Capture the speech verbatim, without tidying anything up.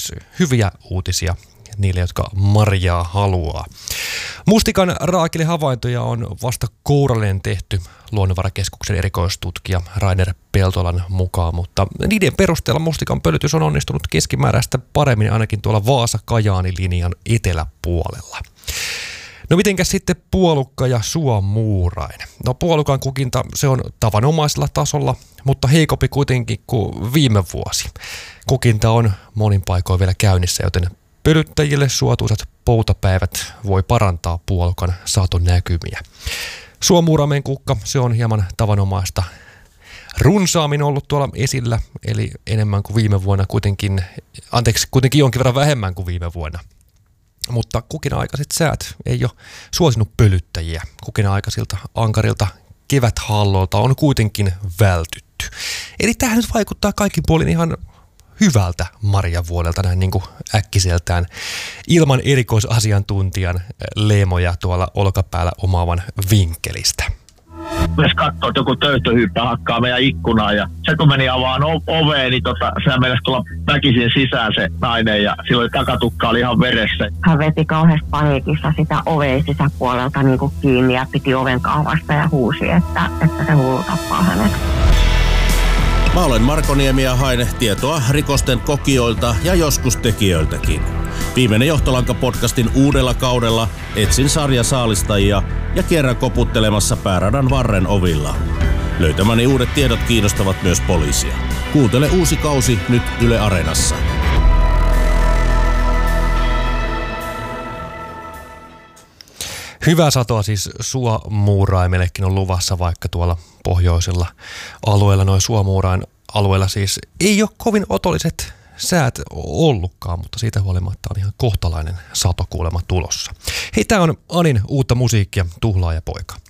myös hyviä uutisia niille, jotka marjaa haluaa. Mustikan raakilehavaintoja on vasta kourallinen tehty Luonnonvarakeskuksen erikoistutkija Rainer Peltolan mukaan, mutta niiden perusteella mustikan pölytys on onnistunut keskimääräistä paremmin ainakin tuolla Vaasa-Kajaani-linjan eteläpuolella. No mitenkäs sitten puolukka ja suomuurain? No puolukan kukinta se on tavanomaisella tasolla, mutta heikompi kuitenkin kuin viime vuosi. Kukinta on monin paikoin vielä käynnissä, joten pölyttäjille suotuisat poutapäivät voi parantaa puolukan satonäkymiä. Suomuuraimen kukka se on hieman tavanomaista runsaammin ollut tuolla esillä, eli enemmän kuin viime vuonna kuitenkin, anteeksi, kuitenkin jonkin verran vähemmän kuin viime vuonna. Mutta kukina-aikaiset säät ei ole suosinut pölyttäjiä. Kukina-aikaisilta ankarilta keväthallolta on kuitenkin vältytty. Eli tämähän nyt vaikuttaa kaikin puolin ihan hyvältä marjavuodelta näin niin kuin äkkiseltään ilman erikoisasiantuntijan leemoja tuolla olkapäällä omaavan vinkkelistä. Jos katsoo, että joku töyttöhyyppä hakkaa meidän ikkunaa ja se kun meni avaan oveen, niin tota, sehän mennessä tulla väkisin sisään se nainen ja silloin takatukka oli ihan veressä. Hän veti kauheassa paniikissa sitä oveen sisäpuolelta niin kuin kiinni ja piti oven kaavasta ja huusi, että, että se hullu tappaa hänet. Mä olen Marko Niemi ja haen tietoa rikosten kokijoilta ja joskus tekijöiltäkin. Viimeinen Johtolanka-podcastin uudella kaudella etsin sarjasaalistajia ja kierrän koputtelemassa pääradan varren ovilla. Löytämäni uudet tiedot kiinnostavat myös poliisia. Kuuntele uusi kausi nyt Yle Areenassa. Hyvää satoa siis suomuuraimellekin on luvassa, vaikka tuolla pohjoisilla alueilla, noin suomuurain alueella siis ei ole kovin otolliset säät ollutkaan, mutta siitä huolimatta on ihan kohtalainen sato kuulemma tulossa. Hei, tää on Anin uutta musiikkia, Tuhlaaja poika.